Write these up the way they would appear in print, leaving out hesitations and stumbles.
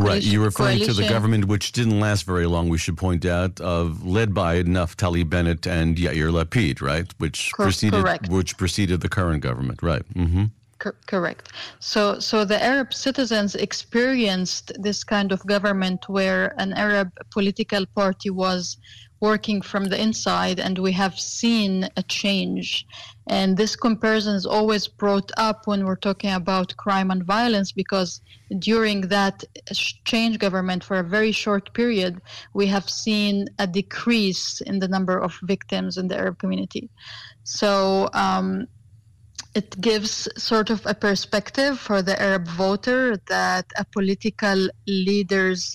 Right, you're referring to the government, which didn't last very long, we should point out, led by Naftali Bennett and Yair Lapid, right? Which preceded the current government, right? Mm-hmm. Correct. So the Arab citizens experienced this kind of government where an Arab political party was working from the inside, and we have seen a change. And this comparison is always brought up when we're talking about crime and violence, because during that change government for a very short period, we have seen a decrease in the number of victims in the Arab community. So it gives sort of a perspective for the Arab voter that a political leader's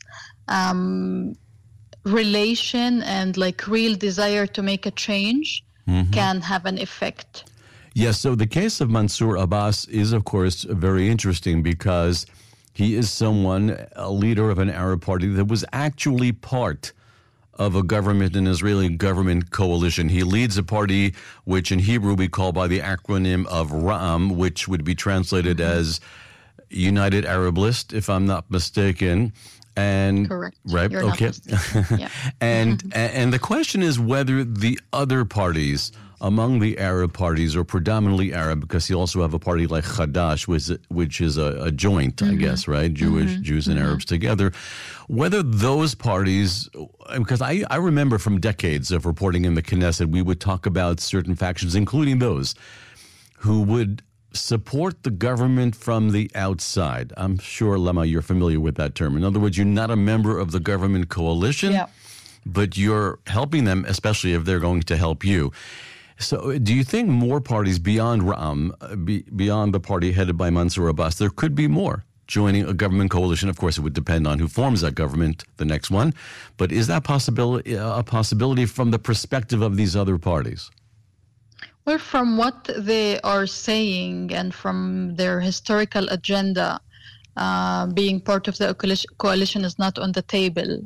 relation and like real desire to make a change can have an effect. Yes, so the case of Mansour Abbas is, of course, very interesting because he is someone, a leader of an Arab party that was actually part of a government, an Israeli government coalition. He leads a party which in Hebrew we call by the acronym of Ra'am, which would be translated as United Arab List, if I'm not mistaken. And correct. Right. You're okay. Yeah. and the question is whether the other parties among the Arab parties are predominantly Arab, because you also have a party like Hadash, which is a joint, I guess, right? Jews and Arabs together. Whether those parties, because I remember from decades of reporting in the Knesset, we would talk about certain factions, including those who would support the government from the outside. I'm sure, Lama, you're familiar with that term. In other words, you're not a member of the government coalition, but you're helping them, especially if they're going to help you. So do you think more parties beyond Ra'am, beyond the party headed by Mansour Abbas, there could be more joining a government coalition? Of course, it would depend on who forms that government, the next one. But is that a possibility from the perspective of these other parties? Well, from what they are saying and from their historical agenda, being part of the coalition is not on the table.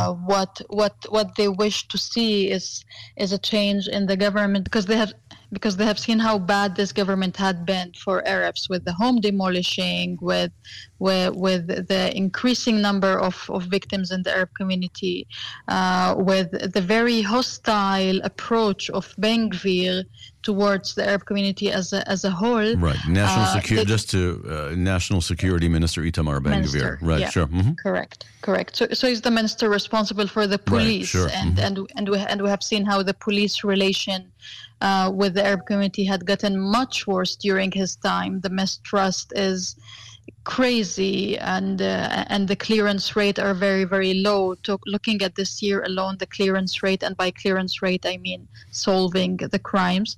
What they wish to see is a change in the government, because they have seen how bad this government had been for Arabs, with the home demolishing, with the increasing number of victims in the Arab community, with the very hostile approach of Ben Gvir towards the Arab community as a whole. Right. National Security Minister Itamar Ben Gvir. Right. Yeah. Sure. Mm-hmm. Correct. So he's the minister responsible for the police, right, sure. and we have seen how the police relation with the Arab community had gotten much worse during his time. The mistrust is crazy, and the clearance rate are very, very low. Looking at this year alone, the clearance rate, and by clearance rate I mean solving the crimes,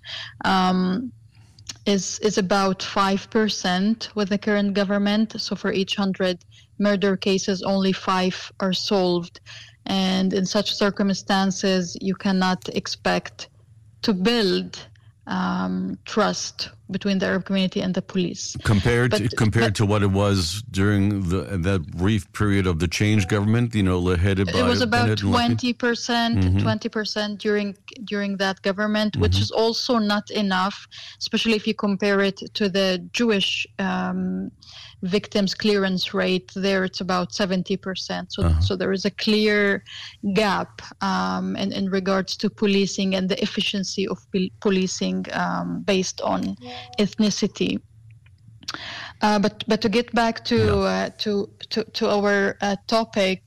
is about 5% with the current government. So for each 100 murder cases, only 5 are solved. And in such circumstances, you cannot expect to build trust between the Arab community and the police. Compared to what it was during that brief period of the change government, headed by... It was about 20% during that government, which is also not enough, especially if you compare it to the Jewish victims clearance rate. There it's about 70%. So there is a clear gap in regards to policing and the efficiency of policing based on ethnicity. But to get back to our topic,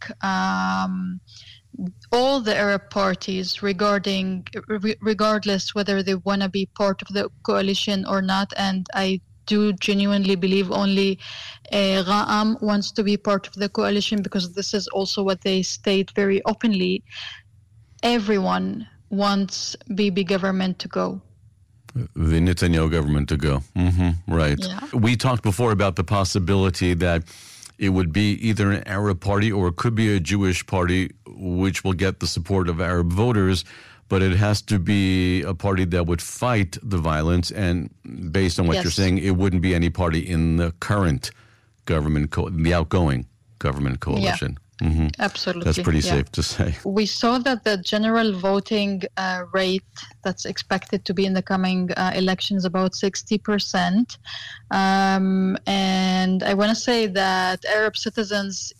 all the Arab parties, regardless whether they want to be part of the coalition or not, and I do genuinely believe only Ra'am wants to be part of the coalition, because this is also what they state very openly. Everyone wants Bibi government to go. The Netanyahu government to go. Right. Yeah. We talked before about the possibility that it would be either an Arab party or it could be a Jewish party which will get the support of Arab voters, but it has to be a party that would fight the violence. And based on what you're saying, it wouldn't be any party in the current government, the outgoing government coalition. Yeah. Absolutely. That's pretty safe to say. We saw that the general voting rate that's expected to be in the coming elections about 60%. And I want to say that Arab citizens